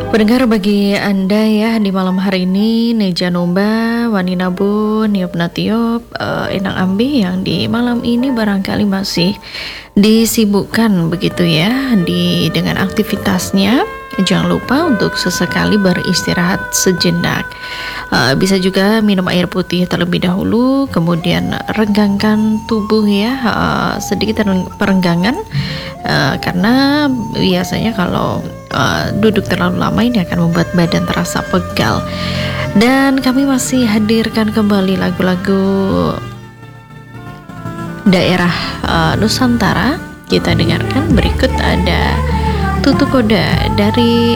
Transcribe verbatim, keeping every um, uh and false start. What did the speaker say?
Pendengar, bagi Anda ya di malam hari ini Neja Nomba, Wani Nabun, Niop Natiop, uh, Enang Ambi yang di malam ini barangkali masih disibukkan begitu ya di dengan aktivitasnya. Jangan lupa untuk sesekali beristirahat sejenak. Uh, bisa juga minum air putih terlebih dahulu, kemudian renggangkan tubuh ya, uh, sedikit perenggangan, uh, karena biasanya kalau uh, duduk terlalu lama ini akan membuat badan terasa pegal. Dan kami masih hadirkan kembali lagu-lagu daerah uh, Nusantara. Kita dengarkan berikut ada Tutu Koda dari